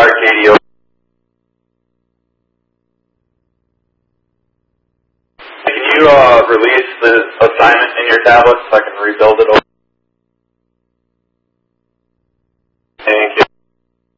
RKDO. Can you release the assignment in your tablet so I can rebuild it over?